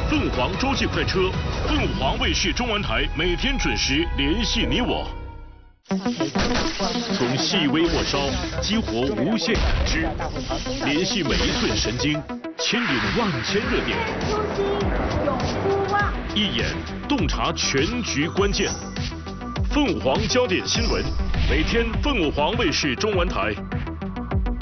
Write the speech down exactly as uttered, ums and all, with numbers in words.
凤凰洲际快车，凤凰卫视中文台每天准时联系你我。从细微末梢激活无限感知，联系每一寸神经，牵引万千热点。 初心永不忘。 一眼洞察全局关键。凤凰焦点新闻，每天凤凰卫视中文台